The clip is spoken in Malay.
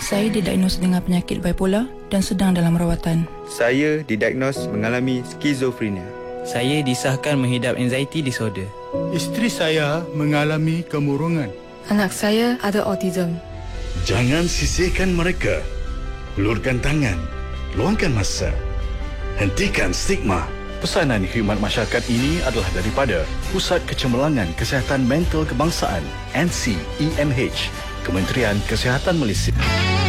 Saya didiagnos dengan penyakit bipolar dan sedang dalam rawatan. Saya didiagnos mengalami skizofrenia. Saya disahkan mengidap anxiety disorder. Isteri saya mengalami kemurungan. Anak saya ada autism. Jangan sisihkan mereka. Ulurkan tangan, luangkan masa. Hentikan stigma. Pesanan khidmat masyarakat ini adalah daripada Pusat Kecemerlangan Kesihatan Mental Kebangsaan NCEMH, Kementerian Kesihatan Malaysia.